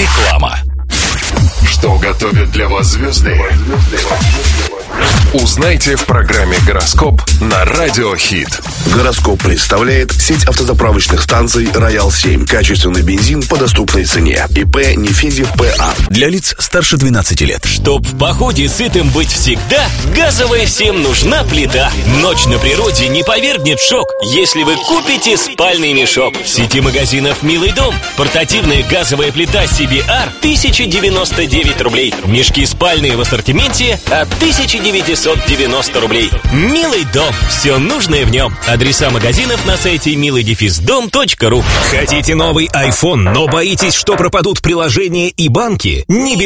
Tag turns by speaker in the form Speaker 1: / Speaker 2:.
Speaker 1: Реклама.
Speaker 2: Что готовят для вас звезды? Узнайте в программе «Гороскоп» на Радио Хит.
Speaker 3: Гороскоп представляет сеть автозаправочных станций «Роял-7». Качественный бензин по доступной цене. ИП Нефедьев П.А.
Speaker 1: Для лиц старше 12 лет.
Speaker 4: Чтоб в походе сытым быть всегда, газовая всем нужна плита. Ночь на природе не повергнет в шок, если вы купите спальный мешок. В сети магазинов «Милый дом» портативная газовая плита CBR 1099 рублей. Мешки спальные в ассортименте от 1990 рублей. «Милый дом». Все нужное в нем. Адреса магазинов на сайте milый-дом.ру.
Speaker 1: Хотите новый iPhone, но боитесь, что пропадут приложения и банки? Не